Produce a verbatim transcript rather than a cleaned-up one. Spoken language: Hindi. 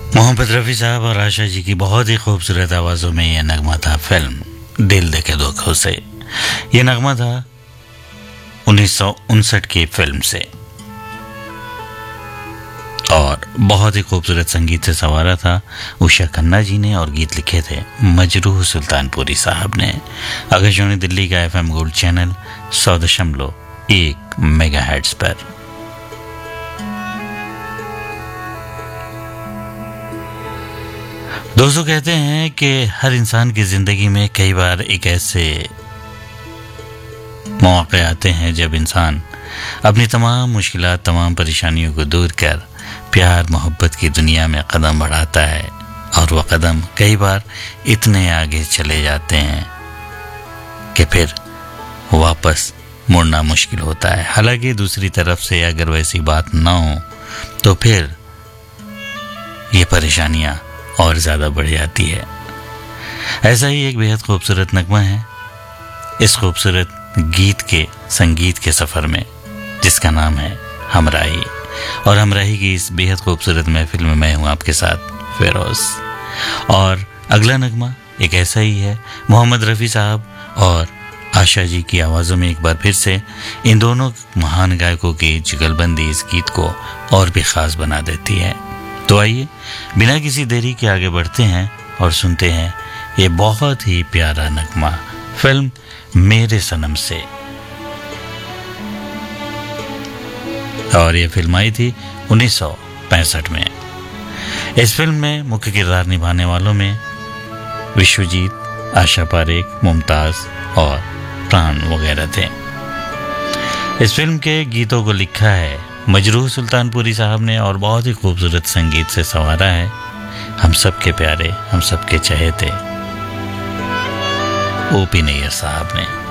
मोहम्मद रफ़ी साहब और आशा जी की बहुत ही खूबसूरत आवाज़ों में यह नगमा था फिल्म दिल देके धोखों से। यह नगमा था उन्नीस सौ उनसठ की फिल्म से और बहुत ही खूबसूरत संगीत से संवारा था उषा खन्ना जी ने और गीत लिखे थे मजरूह सुल्तानपुरी साहब ने। आकाशवाणी दिल्ली का एफएम गोल्ड चैनल सौ दशमलव एक मेगा हर्ट्ज पर। दोस्तों, कहते हैं कि हर इंसान की जिंदगी में कई बार एक ऐसे मौके आते हैं जब इंसान अपनी तमाम मुश्किलात, तमाम परेशानियों को दूर कर प्यार मोहब्बत की दुनिया में कदम बढ़ाता है और वह कदम कई बार इतने आगे चले जाते हैं कि फिर वापस मुड़ना मुश्किल होता है। हालांकि दूसरी तरफ से अगर वैसी बात ना हो तो फिर ये परेशानियां और ज़्यादा बढ़ जाती है। ऐसा ही एक बेहद खूबसूरत नगमा है इस खूबसूरत गीत के संगीत के सफ़र में, जिसका नाम है हमराही। और हमराही की इस बेहद खूबसूरत महफिल में मैं हूँ आपके साथ फिरोज। और अगला नगमा एक ऐसा ही है, मोहम्मद रफ़ी साहब और आशा जी की आवाज़ों में एक बार फिर से इन दोनों महान गायकों की जुगलबंदी इस गीत को और भी ख़ास बना देती है। तो आइए बिना किसी देरी के आगे बढ़ते हैं और सुनते हैं ये बहुत ही प्यारा नगमा फिल्म मेरे सनम से। और ये फिल्म आई थी उन्नीस सौ पैंसठ में। इस फिल्म में मुख्य किरदार निभाने वालों में विश्वजीत, आशा पारेख, मुमताज और प्राण वगैरह थे। इस फिल्म के गीतों को लिखा है मजरूह सुल्तानपुरी साहब ने और बहुत ही खूबसूरत संगीत से संवारा है हम सबके प्यारे, हम सबके चहेते ओ पी नैयर साहब ने।